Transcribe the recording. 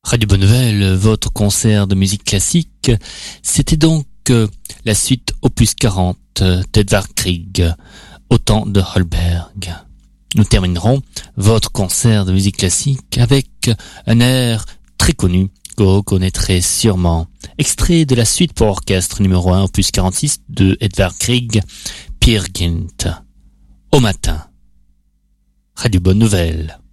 Radio Bonne Nouvelle, votre concert de musique classique, c'était donc la suite opus 40 d'Edvard Grieg, au temps de Holberg. Nous terminerons votre concert de musique classique avec un air très connu que vous reconnaîtrez sûrement, extrait de la suite pour orchestre numéro 1 opus 46 de Edvard Grieg, Peer Gynt. Au matin. Radio Bonne Nouvelle.